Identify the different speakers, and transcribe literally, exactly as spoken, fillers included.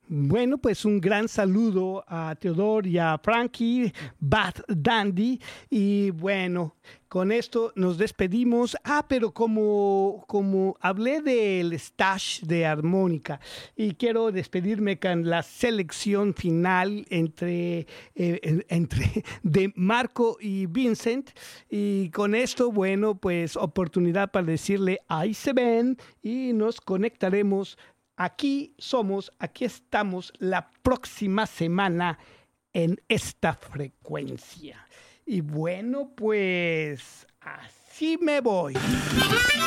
Speaker 1: Bueno, pues un gran saludo a Teodor y a Frankie, Bad Dandy. Y bueno, con esto nos despedimos. Ah, pero como, como hablé del stash de armónica y quiero despedirme con la selección final entre, eh, entre de Marco y Vincent. Y con esto, bueno, pues oportunidad para decirle ahí se ven y nos conectaremos. Aquí somos, aquí estamos la próxima semana en esta frecuencia. Y bueno, pues así me voy.